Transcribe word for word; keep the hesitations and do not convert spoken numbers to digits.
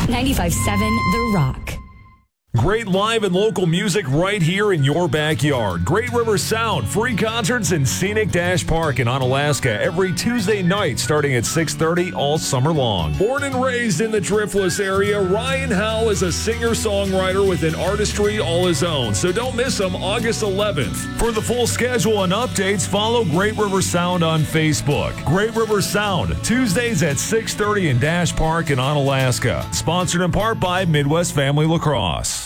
ninety-five point seven The Rock. Great live and local music right here in your backyard. Great River Sound, free concerts in Scenic Dash Park in Onalaska every Tuesday night starting at six thirty all summer long. Born and raised in the Driftless area, Ryan Howell is a singer-songwriter with an artistry all his own, so don't miss him August eleventh. For the full schedule and updates, follow Great River Sound on Facebook. Great River Sound, Tuesdays at six thirty in Dash Park in Onalaska. Sponsored in part by Midwest Family Lacrosse.